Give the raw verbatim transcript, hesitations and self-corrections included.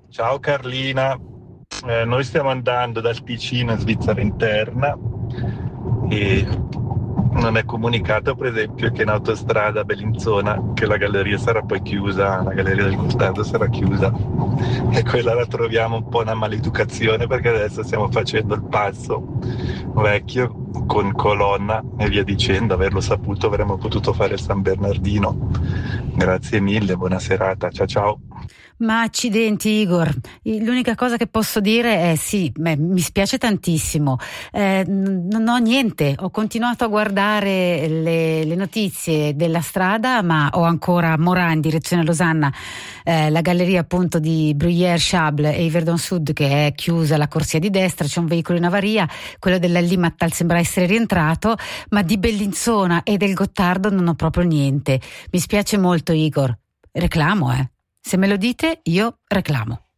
Ciao Carlina. Eh, noi stiamo andando dal Ticino in Svizzera interna e non è comunicato per esempio che in autostrada a Bellinzona che la galleria sarà poi chiusa, la galleria del Gottardo sarà chiusa, e quella la troviamo un po' una maleducazione perché adesso stiamo facendo il passo vecchio con colonna e via dicendo. Averlo saputo avremmo potuto fare San Bernardino. Grazie mille, buona serata, ciao ciao. Ma accidenti Igor, l'unica cosa che posso dire è sì, beh, mi spiace tantissimo, eh, n- non ho niente, ho continuato a guardare le, le notizie della strada, ma ho ancora Morat in direzione Losanna, eh, la galleria appunto di Bruyère Chable e Yverdon Sud che è chiusa, la corsia di destra, c'è un veicolo in avaria, quello della Limmattal sembra essere rientrato, ma di Bellinzona e del Gottardo non ho proprio niente. Mi spiace molto Igor, reclamo eh. Se me lo dite, io reclamo.